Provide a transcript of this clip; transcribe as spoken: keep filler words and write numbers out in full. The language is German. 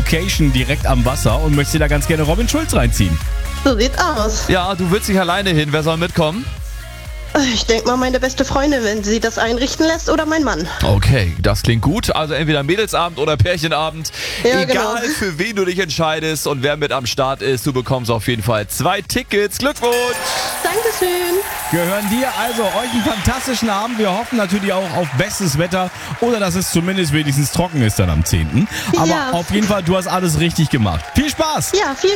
Location direkt am Wasser und möchtest dir da ganz gerne Robin Schulz reinziehen. So sieht's aus. Ja, du willst nicht alleine hin. Wer soll mitkommen? Ich denke mal meine beste Freundin, wenn sie das einrichten lässt, oder mein Mann. Okay, das klingt gut. Also entweder Mädelsabend oder Pärchenabend. Ja, Egal, genau. für wen du dich entscheidest und wer mit am Start ist, du bekommst auf jeden Fall zwei Tickets. Glückwunsch! Dankeschön. Gehören dir also euch einen fantastischen Abend. Wir hoffen natürlich auch auf bestes Wetter oder dass es zumindest wenigstens trocken ist dann am zehnten Aber Ja. auf jeden Fall, du hast alles richtig gemacht. Viel Spaß! Ja, vielen